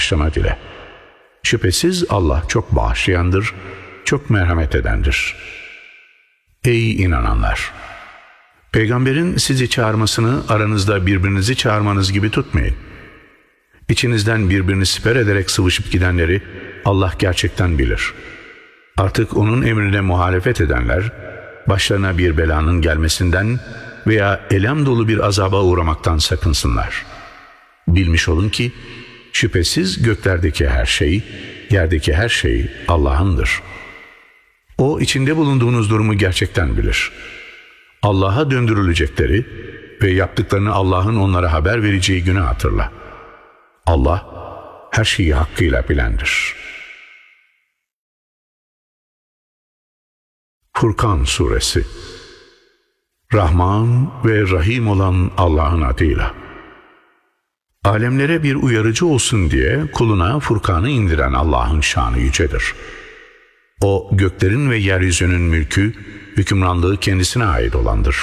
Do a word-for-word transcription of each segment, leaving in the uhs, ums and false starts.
bağışlama dile. Şüphesiz Allah çok bağışlayandır, çok merhamet edendir. Ey inananlar! Peygamberin sizi çağırmasını aranızda birbirinizi çağırmanız gibi tutmayın. İçinizden birbirini siper ederek sıvışıp gidenleri Allah gerçekten bilir. Artık onun emrine muhalefet edenler, başlarına bir belanın gelmesinden veya elem dolu bir azaba uğramaktan sakınsınlar. Bilmiş olun ki, şüphesiz göklerdeki her şey, yerdeki her şey Allah'ındır. O içinde bulunduğunuz durumu gerçekten bilir. Allah'a döndürülecekleri ve yaptıklarını Allah'ın onlara haber vereceği günü hatırla. Allah her şeyi hakkıyla bilendir. Furkan Suresi. Rahman ve Rahim olan Allah'ın adıyla. Alemlere bir uyarıcı olsun diye kuluna Furkan'ı indiren Allah'ın şanı yücedir. O göklerin ve yeryüzünün mülkü, hükümranlığı kendisine ait olandır.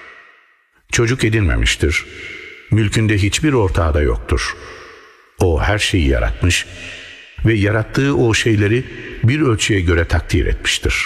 Çocuk edinmemiştir. Mülkünde hiçbir ortağı da yoktur. O her şeyi yaratmış ve yarattığı o şeyleri bir ölçüye göre takdir etmiştir.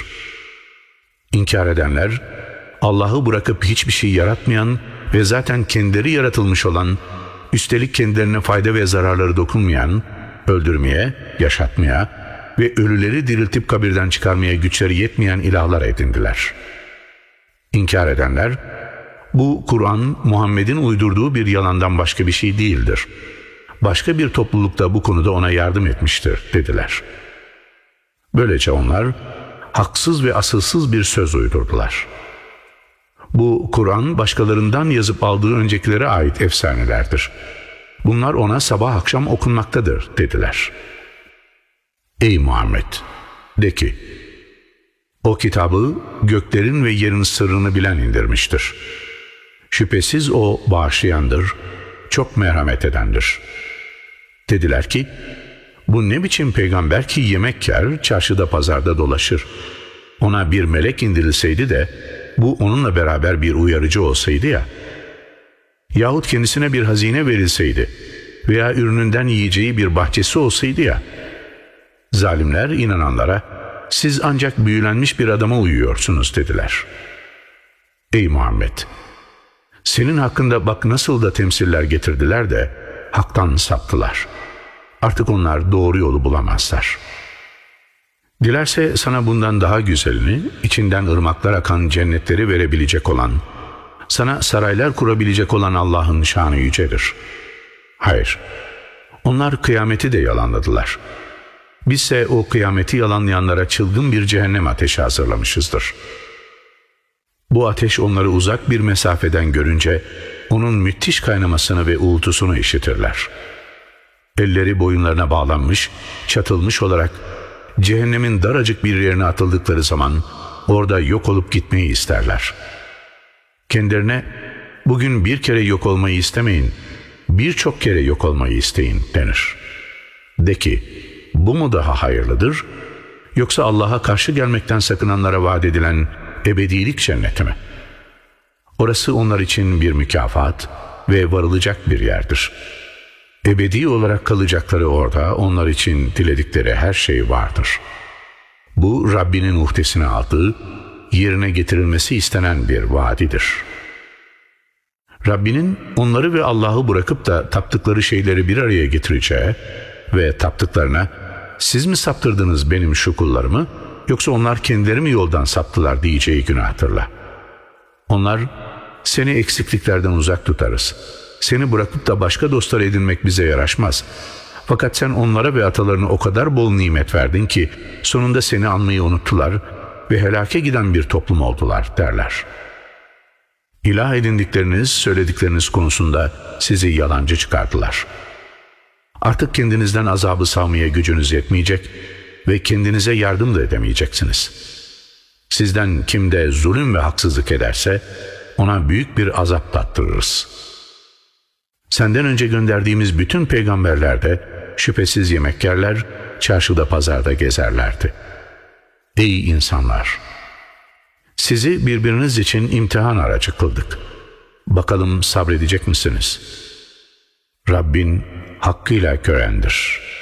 İnkar edenler, Allah'ı bırakıp hiçbir şey yaratmayan ve zaten kendileri yaratılmış olan, üstelik kendilerine fayda ve zararları dokunmayan, öldürmeye, yaşatmaya ve ölüleri diriltip kabirden çıkarmaya güçleri yetmeyen ilahlar edindiler. İnkar edenler, bu Kur'an Muhammed'in uydurduğu bir yalandan başka bir şey değildir. Başka bir topluluk da bu konuda ona yardım etmiştir dediler. Böylece onlar haksız ve asılsız bir söz uydurdular. Bu Kur'an başkalarından yazıp aldığı öncekilere ait efsanelerdir. Bunlar ona sabah akşam okunmaktadır dediler. Ey Muhammed! De ki, o kitabı göklerin ve yerin sırrını bilen indirmiştir. Şüphesiz o bağışlayandır, çok merhamet edendir. Dediler ki, bu ne biçim peygamber ki yemek yer, çarşıda pazarda dolaşır. Ona bir melek indirilseydi de, bu onunla beraber bir uyarıcı olsaydı ya, yahut kendisine bir hazine verilseydi veya ürününden yiyeceği bir bahçesi olsaydı ya, zalimler inananlara, siz ancak büyülenmiş bir adama uyuyorsunuz dediler. Ey Muhammed! Senin hakkında bak nasıl da temsiller getirdiler de, haktan saptılar. Artık onlar doğru yolu bulamazlar. Dilerse sana bundan daha güzelini, içinden ırmaklar akan cennetleri verebilecek olan, sana saraylar kurabilecek olan Allah'ın şanı yücedir. Hayır, onlar kıyameti de yalanladılar. Bizse o kıyameti yalanlayanlara çılgın bir cehennem ateşi hazırlamışızdır. Bu ateş onları uzak bir mesafeden görünce, onun müthiş kaynamasını ve uğultusunu işitirler. Elleri boyunlarına bağlanmış, çatılmış olarak, cehennemin daracık bir yerine atıldıkları zaman, orada yok olup gitmeyi isterler. Kendilerine, bugün bir kere yok olmayı istemeyin, birçok kere yok olmayı isteyin denir. De ki, bu mu daha hayırlıdır, yoksa Allah'a karşı gelmekten sakınanlara vaat edilen ebedilik cenneti mi? Orası onlar için bir mükafat ve varılacak bir yerdir. Ebedi olarak kalacakları orada onlar için diledikleri her şey vardır. Bu Rabbinin uhdesine aldığı, yerine getirilmesi istenen bir vaadidir. Rabbinin onları ve Allah'ı bırakıp da taptıkları şeyleri bir araya getireceği ve taptıklarına, siz mi saptırdınız benim şu kullarımı, yoksa onlar kendileri mi yoldan saptılar diyeceği günü hatırla. Onlar, seni eksikliklerden uzak tutarız. Seni bırakıp da başka dostlar edinmek bize yaraşmaz. Fakat sen onlara ve atalarına o kadar bol nimet verdin ki, sonunda seni anmayı unuttular ve helake giden bir toplum oldular derler. İlah edindikleriniz, söyledikleriniz konusunda sizi yalancı çıkardılar. Artık kendinizden azabı savmaya gücünüz yetmeyecek ve kendinize yardım da edemeyeceksiniz. Sizden kim de zulüm ve haksızlık ederse ona büyük bir azap tattırırız. Senden önce gönderdiğimiz bütün peygamberler de şüphesiz yemek yerler, çarşıda pazarda gezerlerdi. Ey insanlar! Sizi birbiriniz için imtihan aracı kıldık. Bakalım sabredecek misiniz? Rabbin hakkıyla görendir.